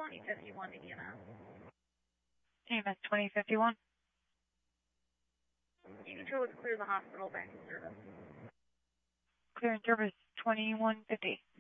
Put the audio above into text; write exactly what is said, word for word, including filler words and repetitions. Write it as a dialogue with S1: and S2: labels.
S1: twenty fifty-one to E M S.
S2: E M S twenty fifty-one.
S1: You control to clear the hospital back to service.
S2: Clear and service twenty-one fifty.